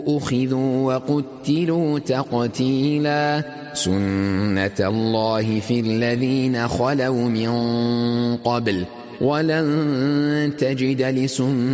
أخذوا وقتلوا تقتيلا سنة الله في الذين خلوا من قبل ولن تجد لسنة